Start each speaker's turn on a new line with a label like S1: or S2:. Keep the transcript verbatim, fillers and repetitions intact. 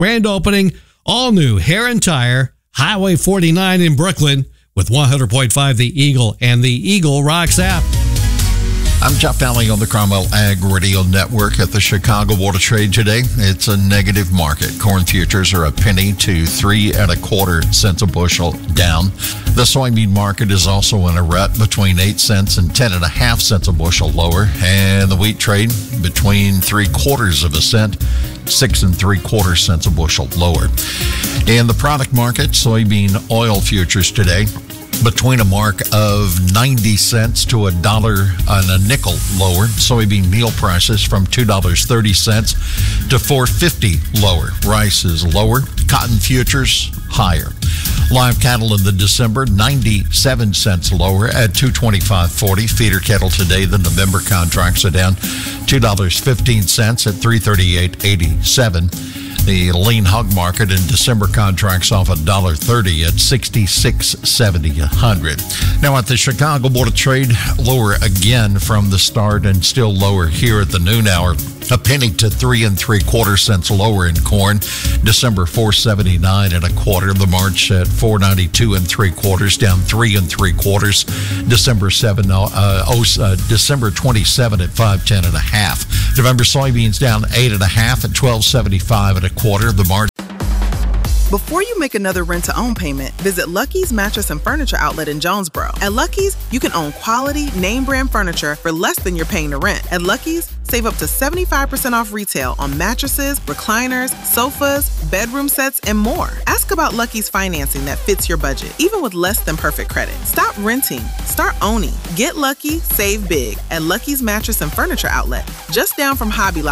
S1: Grand opening, all new Hair and Tire, Highway forty-nine in Brooklyn, with one hundred point five The Eagle and the Eagle Rocks app.
S2: I'm Jeff Daly on the Cromwell Ag Radio Network at the Chicago Board of Trade today. It's a negative market. Corn futures are a penny to three and a quarter cents a bushel down. The soybean market is also in a rut between eight cents and ten and a half cents a bushel lower. And the wheat trade between three quarters of a cent, six and three quarter cents a bushel lower. In the product market, soybean oil futures today between a mark of ninety cents to a dollar and a nickel lower. Soybean meal prices from two dollars and thirty cents to four dollars and fifty cents lower. Rice is lower. Cotton futures higher. Live cattle in the December, ninety-seven cents lower at two twenty-five forty. Feeder cattle today, the November contracts are down two dollars and fifteen cents at three thirty-eight eighty-seven. The lean hog market in December contracts off one dollar and thirty at sixty-six seventy a hundred. Now at the Chicago Board of Trade, lower again from the start and still lower here at the noon hour. A penny to three and three quarter cents lower in corn. December four seventy-nine and a quarter. The March at four ninety-two and three quarters, down three and three quarters. December seven uh, oh, uh, December twenty-seven at five ten and a half. November soybeans down eight and a half at twelve seventy-five and a quarter. The March.
S3: Before you make another rent-to-own payment, visit Lucky's Mattress and Furniture Outlet in Jonesboro. At Lucky's, you can own quality, name-brand furniture for less than you're paying to rent. At Lucky's, save up to seventy-five percent off retail on mattresses, recliners, sofas, bedroom sets, and more. Ask about Lucky's financing that fits your budget, even with less than perfect credit. Stop renting. Start owning. Get lucky, save big at Lucky's Mattress and Furniture Outlet, just down from Hobby Lobby.